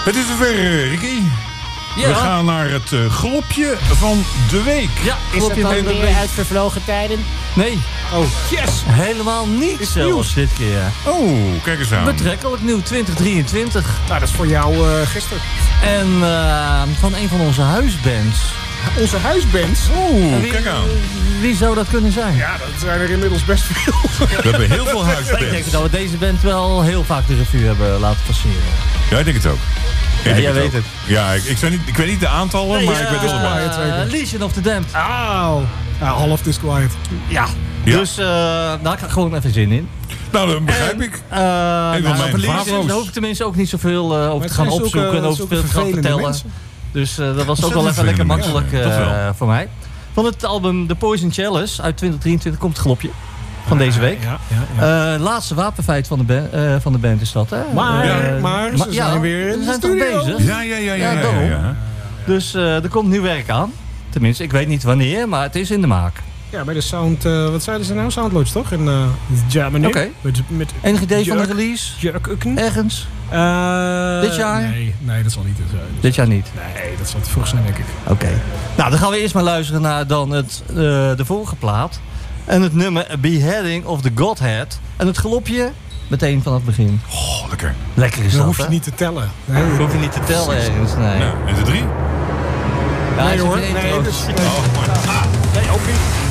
Het is zover, Ricky. Ja. We gaan naar het glopje van de week. Ja, Is glopje dat van dan de weer week. uit vervlogen tijden? Nee, Oh, yes! helemaal niet Is zelfs nieuws. dit keer. Oh, kijk eens aan. Betrekkelijk nieuw, 2023. Nou, dat is voor jou gisteren. En van een van onze huisbands. Onze huisbands. Oeh, Wie- kijk aan. Wie zou dat kunnen zijn? Ja, dat zijn er inmiddels best veel. We hebben heel veel Ik denk huisbands. dat we deze band wel heel vaak de revue hebben laten passeren. Ja, ik denk het ook. Ja, jij weet ook. het. Ja, ik weet niet de aantallen, maar ik weet wel erbij. Legion of the Damned. Auw. Ja, half disquiet. Ja. Ja. Dus daar heb ik gewoon even zin in. Nou, dat begrijp ik. Nou, mijn over Legion, favo's. daar hoef ik tenminste ook niet zoveel over te gaan opzoeken en over veel te gaan vertellen. Dus dat was ook wel even lekker makkelijk mensen. Toch wel. voor mij. Van het album The Poison Chalice uit 2023 komt het glopje van deze week. Ja. Laatste wapenfeit van de band is dat, hè? Maar ze zijn weer in we de zijn toch studio. bezig? Ja, daarom. Dus er komt nieuw werk aan. Tenminste, ik weet niet wanneer, maar het is in de maak. Ja, bij de Sound... wat zeiden ze nou? Soundlodge, toch? In Germany. Oké. Met Enig idee van de Jurk. release? Jurkukken. Ergens? Dit jaar? Nee, dat zal niet zijn. Dit jaar niet. Nee, dat zal te vroeg zijn, denk ik. Oké. Nou, dan gaan we eerst maar luisteren naar dan de vorige plaat. En het nummer Beheading of the Godhead. En het galopje meteen vanaf het begin. Oh, lekker. Lekker is Dat dat, hoef je hè? niet te tellen. Dat hoef je niet te tellen ergens, nee. Nou, en de 3? Ja, hij Nee zit hoor, in de nee, intro. dus, Oh, maar. nee, ook niet.